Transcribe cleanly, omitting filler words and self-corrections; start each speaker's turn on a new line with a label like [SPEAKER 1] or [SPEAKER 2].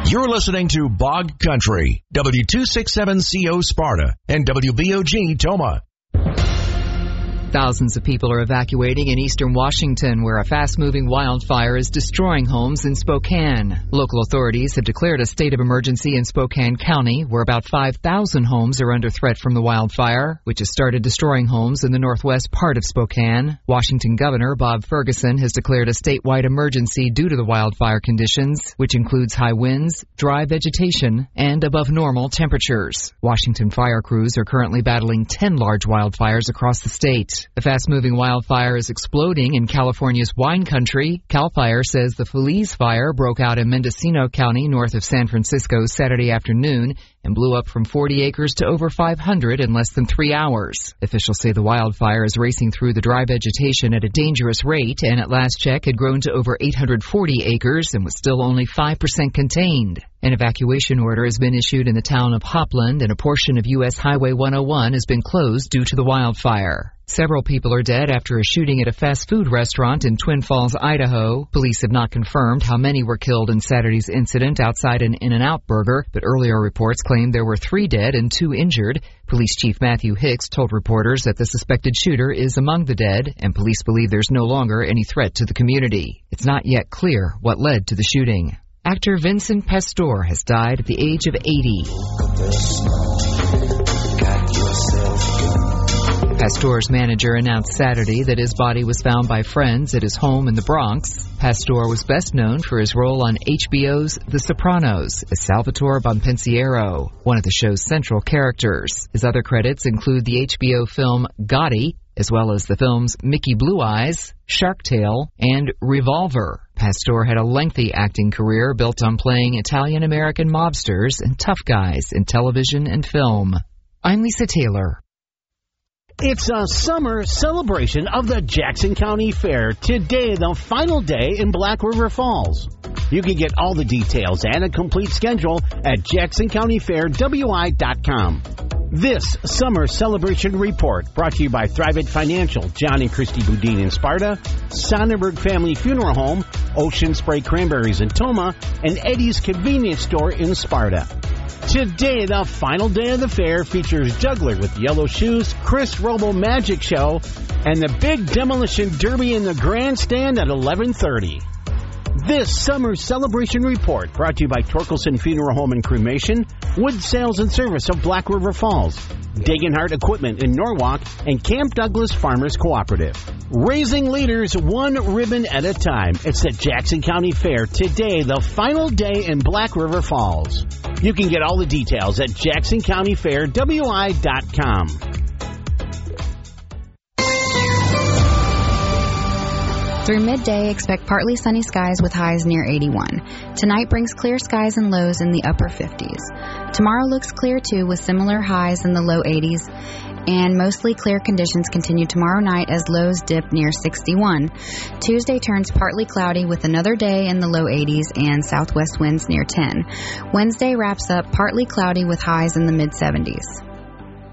[SPEAKER 1] You're listening to Bog Country, W267CO Sparta and WBOG Toma.
[SPEAKER 2] Thousands of people are evacuating in eastern Washington, where a fast-moving wildfire is destroying homes in Spokane. Local authorities have declared a state of emergency in Spokane County, where about 5,000 homes are under threat from the wildfire, which has started destroying homes in the northwest part of Spokane. Washington Governor Bob Ferguson has declared a statewide emergency due to the wildfire conditions, which includes high winds, dry vegetation, and above normal temperatures. Washington fire crews are currently battling 10 large wildfires across the state. The fast-moving wildfire is exploding in California's wine country. CAL FIRE says the Feliz fire broke out in Mendocino County north of San Francisco Saturday afternoon and blew up from 40 acres to over 500 in less than 3 hours. Officials say the wildfire is racing through the dry vegetation at a dangerous rate and at last check had grown to over 840 acres and was still only 5% contained. An evacuation order has been issued in the town of Hopland, and a portion of U.S. Highway 101 has been closed due to the wildfire. Several people are dead after a shooting at a fast food restaurant in Twin Falls, Idaho. Police have not confirmed how many were killed in Saturday's incident outside an In-N-Out Burger, but earlier reports claimed there were 3 dead and 2 injured. Police Chief Matthew Hicks told reporters that the suspected shooter is among the dead, and police believe there's no longer any threat to the community. It's not yet clear what led to the shooting. Actor Vincent Pastore has died at the age of 80. Pastore's manager announced Saturday that his body was found by friends at his home in the Bronx. Pastore was best known for his role on HBO's The Sopranos as Salvatore Bonpensiero, one of the show's central characters. His other credits include the HBO film Gotti, as well as the films Mickey Blue Eyes, Shark Tale, and Revolver. Pastore had a lengthy acting career built on playing Italian-American mobsters and tough guys in television and film. I'm Lisa Taylor.
[SPEAKER 3] It's a summer celebration of the Jackson County Fair. Today, the final day in Black River Falls. You can get all the details and a complete schedule at JacksonCountyFairWI.com. This summer celebration report brought to you by Thrivent Financial, John and Christy Boudin in Sparta, Sonnenberg Family Funeral Home, Ocean Spray Cranberries in Toma, and Eddie's Convenience Store in Sparta. Today, the final day of the fair features Juggler with Yellow Shoes, Chris Robo Magic Show, and the Big Demolition Derby in the Grandstand at 11:30. This summer celebration report brought to you by Torkelson Funeral Home and Cremation, Wood Sales and Service of Black River Falls, Degenhardt Equipment in Norwalk, and Camp Douglas Farmers Cooperative. Raising leaders one ribbon at a time. It's the Jackson County Fair today, the final day in Black River Falls. You can get all the details at JacksonCountyFairWI.com.
[SPEAKER 4] Through midday, expect partly sunny skies with highs near 81. Tonight brings clear skies and lows in the upper 50s. Tomorrow looks clear too, with similar highs in the low 80s. And mostly clear conditions continue tomorrow night as lows dip near 61. Tuesday turns partly cloudy with another day in the low 80s and southwest winds near 10. Wednesday wraps up partly cloudy with highs in the mid 70s.